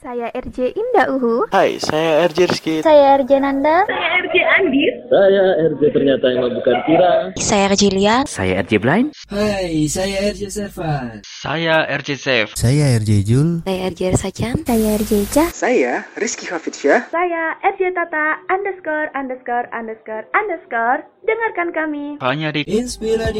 Saya RJ Indah Uhu. Hai, saya RJ Rizky. Saya RJ Nanda. Saya RJ Andis. Saya RJ ternyata yang bukan Kira. Saya RJ Lia. Saya RJ Blind. Hai, saya RJ Servan. Saya RJ Safe. Saya RJ Jul. Saya RJ Sajan. Saya RJ Cah. Saya Rizky Hafidsyah. Saya RJ Tata _______. Dengarkan kami Hanya di Inspirasi